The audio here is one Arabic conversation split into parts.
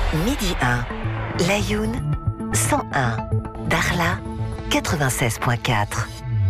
Midi 1, Laayoune 101, Dakhla 96.4.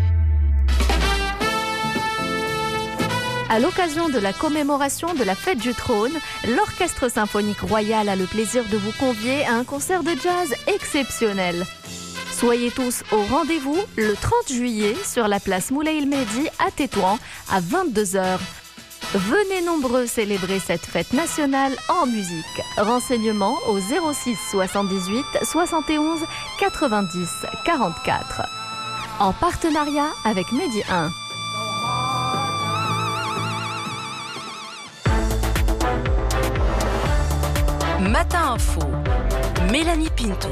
À l'occasion de la commémoration de la fête du trône, l'Orchestre symphonique royal a le plaisir de vous convier à un concert de jazz exceptionnel. Soyez tous au rendez-vous le 30 juillet sur la place Moulay El Mehdi à Tétouan à 22h. Venez nombreux célébrer cette fête nationale en musique. Renseignements au 06 78 71 90 44. En partenariat avec Medi 1. Matin Info, Mélanie Pinto.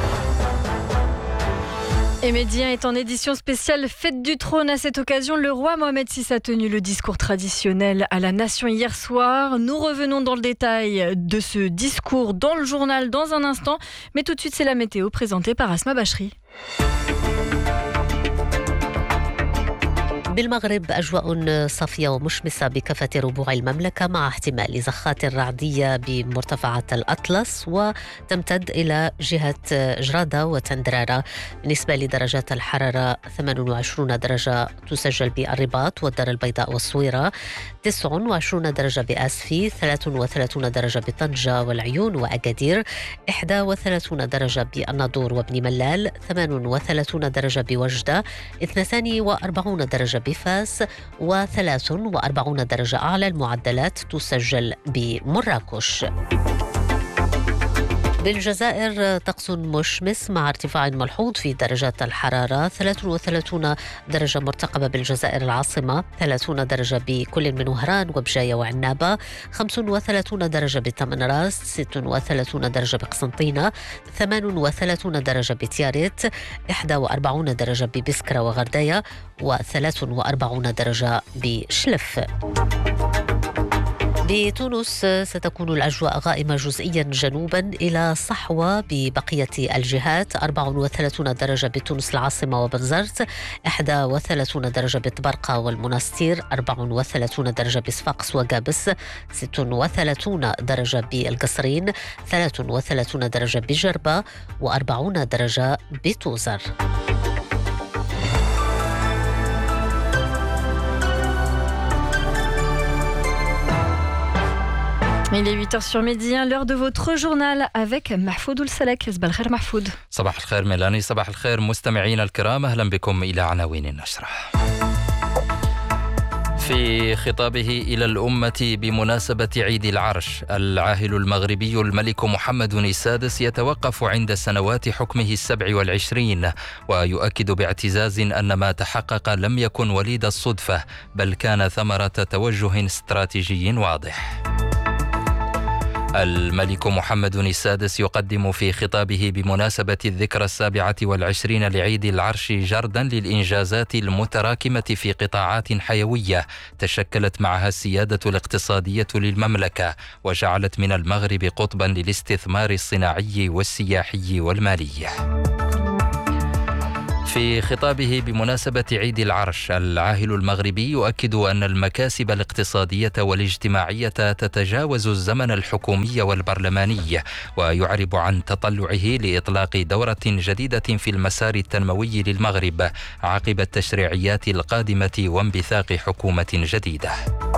Et Medi 1 est en édition spéciale Fête du Trône. À cette occasion, le roi Mohamed VI a tenu le discours traditionnel à la nation hier soir. Nous revenons dans le détail de ce discours dans le journal dans un instant. Mais tout de suite, c'est la météo présentée par Asma Bachri. بالمغرب أجواء صافية ومشمسة بكافة ربوع المملكة مع احتمال زخات رعدية بمرتفعات الأطلس وتمتد إلى جهة جرادة وتندرارة. بالنسبة لدرجات الحرارة 28 درجة تسجل بالرباط والدار البيضاء والصويرة، 29 درجة بآسفي، 33 درجة بطنجة والعيون وأكادير، 31 درجة بالناظور وابن ملال، 38 درجة بوجدة، 42 درجة بفاس و43 درجة. أعلى المعدلات تسجل بمراكش. بالجزائر طقس مشمس مع ارتفاع ملحوظ في درجات الحرارة، 33 درجة مرتقبة بالجزائر العاصمة، 30 درجة بكل من وهران وبجاية وعنابة، 35 درجة بتمنراس، 36 درجة بقسنطينة، 38 درجة بتياريت، 41 درجة ببسكرة وغرداية، و43 درجة بشلف. بتونس ستكون الأجواء غائمة جزئيا جنوبا إلى صحوة ببقية الجهات، 34 درجة بتونس العاصمة وبنزرت، 31 درجة بطبرقة والمنستير، 34 درجة بصفاقس وقابس، 36 درجة بالقصرين، 33 درجة بجربة، و40 درجة بتوزر. Il est 8h sur Medi 1, l'heure de votre journal avec Mahfoud Oulsalek. صباح الخير محفود. صباح الخير ميلاني، صباح الخير مستمعينا الكرام، أهلا بكم إلى عناوين النشرة. في خطابه إلى الأمة بمناسبة عيد العرش، العاهل المغربي الملك محمد السادس يتوقف عند سنوات حكمه 27 ويؤكد باعتزاز أن ما تحقق لم يكن وليد الصدفة، بل كان ثمرة توجه استراتيجي واضح. الملك محمد السادس يقدم في خطابه بمناسبة الذكرى 27 لعيد العرش جردا للإنجازات المتراكمة في قطاعات حيوية تشكلت معها السيادة الاقتصادية للمملكة وجعلت من المغرب قطبا للاستثمار الصناعي والسياحي والمالي. في خطابه بمناسبة عيد العرش، العاهل المغربي يؤكد أن المكاسب الاقتصادية والاجتماعية تتجاوز الزمن الحكومي والبرلماني، ويعرب عن تطلعه لإطلاق دورة جديدة في المسار التنموي للمغرب عقب التشريعيات القادمة وانبثاق حكومة جديدة.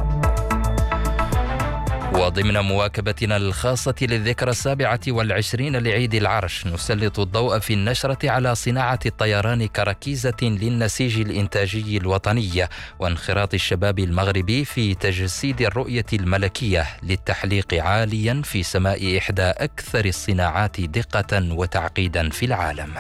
وضمن مواكبتنا الخاصة للذكرى 27 لعيد العرش، نسلط الضوء في النشرة على صناعة الطيران كركيزة للنسيج الإنتاجي الوطني وانخراط الشباب المغربي في تجسيد الرؤية الملكية للتحليق عاليا في سماء إحدى أكثر الصناعات دقة وتعقيدا في العالم.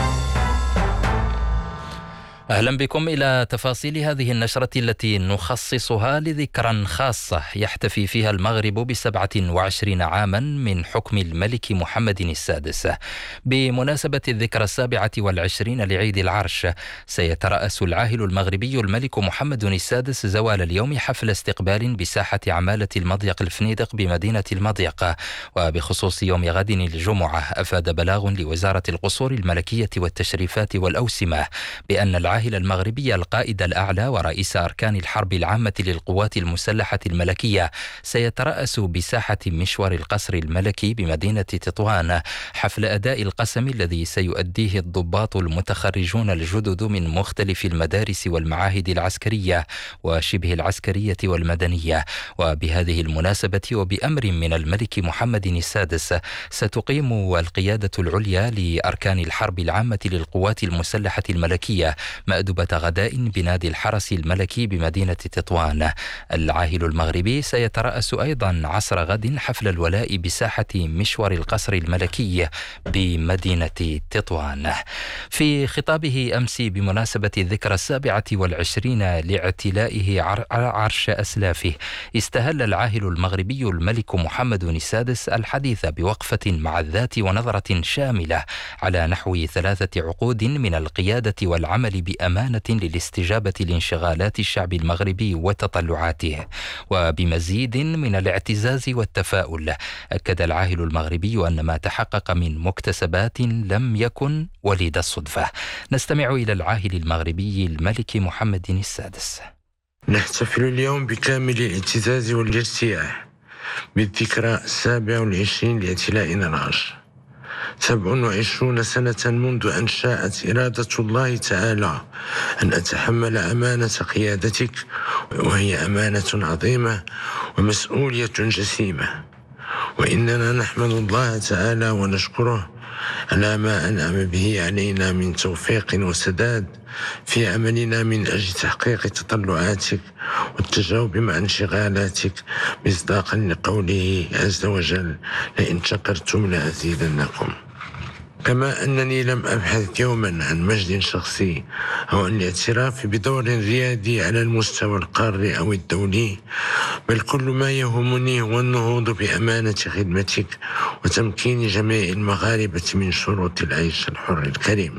أهلا بكم إلى تفاصيل هذه النشرة التي نخصصها لذكرى خاصة يحتفي فيها المغرب ب27 عاما من حكم الملك محمد السادس. بمناسبة الذكرى 27 لعيد العرش، سيترأس العاهل المغربي الملك محمد السادس زوال اليوم حفل استقبال بساحة عمالة المضيق الفنيدق بمدينة المضيق. وبخصوص يوم غد الجمعة، أفاد بلاغ لوزارة القصور الملكية والتشريفات والأوسمة بأن العاهل العاهل المغربي القائد الأعلى ورئيس أركان الحرب العامة للقوات المسلحة الملكية سيترأس بساحة مشوار القصر الملكي بمدينة تطوان حفل أداء القسم الذي سيؤديه الضباط المتخرجون الجدد من مختلف المدارس والمعاهد العسكرية وشبه العسكرية والمدنية. وبهذه المناسبة وبأمر من الملك محمد السادس ستقيم القيادة العليا لأركان الحرب العامة للقوات المسلحة الملكية مأدبة غداء بنادي الحرس الملكي بمدينة تطوان. العاهل المغربي سيترأس أيضا عصر غد حفل الولاء بساحة مشوار القصر الملكي بمدينة تطوان. في خطابه أمس بمناسبة الذكرى 27 لاعتلائه عرش أسلافه استهل العاهل المغربي الملك محمد السادس الحديث بوقفة مع الذات ونظرة شاملة على نحو 3 عقود من القيادة والعمل بأمانة للاستجابة لانشغالات الشعب المغربي وتطلعاته وبمزيد من الاعتزاز والتفاؤل. أكد العاهل المغربي أن ما تحقق من مكتسبات لم يكن وليد الصدفة. نستمع إلى العاهل المغربي الملك محمد السادس. نحتفل اليوم بكامل الاعتزاز والارتياح بالذكرى 27 لاعتلائنا العرش. 27 سنة منذ أن شاءت إرادة الله تعالى أن أتحمل أمانة قيادتك، وهي أمانة عظيمة ومسؤولية جسيمة، وإننا نحمد الله تعالى ونشكره على ما أنعم به علينا من توفيق وسداد في عملنا من أجل تحقيق تطلعاتك والتجاوب مع انشغالاتك مصداقا لقوله عز وجل: لئن شكرتم لأزيدنكم. كما أنني لم أبحث يوما عن مجد شخصي أو عن الاعتراف بدور ريادي على المستوى القاري أو الدولي، بل كل ما يهمني هو النهوض بأمانة خدمتك وتمكين جميع المغاربة من شروط العيش الحر الكريم.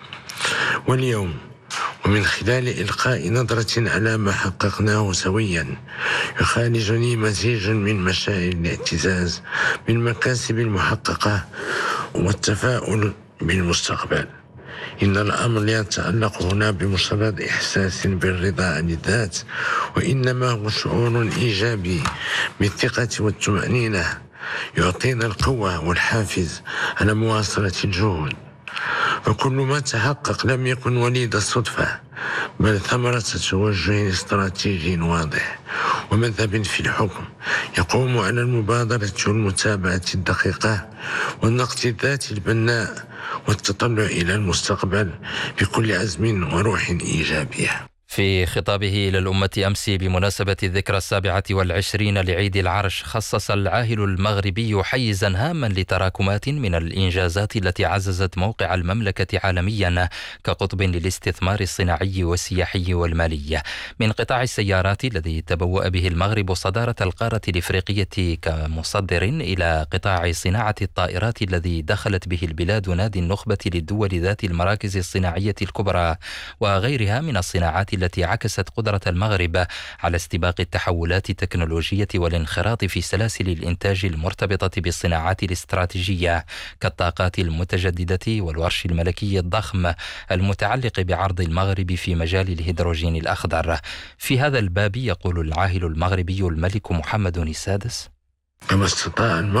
واليوم ومن خلال إلقاء نظرة على ما حققناه سويا يخالجني مزيج من مشاعر الاعتزاز بالمكاسب المحققة والتفاؤل بالمستقبل. إن الأمر لا يتعلق هنا بمجرد إحساس بالرضا عن الذات، وإنما هو شعور إيجابي بالثقة والطمأنينة يعطينا القوة والحافز على مواصلة الجهود. فكل ما تحقق لم يكن وليد الصدفة، بل ثمرة توجه استراتيجي واضح ومذهب في الحكم يقوم على المبادرة والمتابعة الدقيقة والنقد الذاتي البناء والتطلع إلى المستقبل بكل عزم وروح إيجابية. في خطابه إلى الأمة أمس بمناسبة الذكرى 27 لعيد العرش خصص العاهل المغربي حيزا هاما لتراكمات من الإنجازات التي عززت موقع المملكة عالميا كقطب للاستثمار الصناعي والسياحي والمالي. من قطاع السيارات الذي تبوأ به المغرب صدارة القارة الإفريقية كمصدر إلى قطاع صناعة الطائرات الذي دخلت به البلاد نادي النخبة للدول ذات المراكز الصناعية الكبرى وغيرها من الصناعات التي عكست قدرة المغرب على استباق التحولات التكنولوجية والانخراط في سلاسل الإنتاج المرتبطة بالصناعات الاستراتيجية كالطاقات المتجددة والورش الملكي الضخم المتعلق بعرض المغرب في مجال الهيدروجين الأخضر. في هذا الباب يقول العاهل المغربي الملك محمد السادس: كما استطاع